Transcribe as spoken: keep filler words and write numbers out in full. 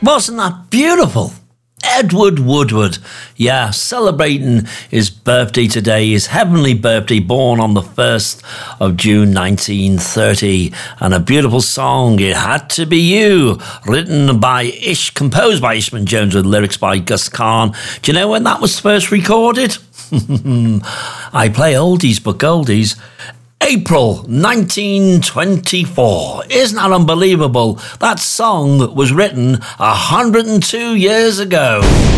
Wasn't that beautiful? Edward Woodward, yeah, celebrating his birthday today, his heavenly birthday, born on the first of June nineteen thirty, and a beautiful song, It Had to Be You, written by Ish, composed by Ishman Jones with lyrics by Gus Kahn. Do you know when that was first recorded? I play oldies but goldies. April nineteen twenty-four. Isn't that unbelievable? That song was written one hundred two years ago.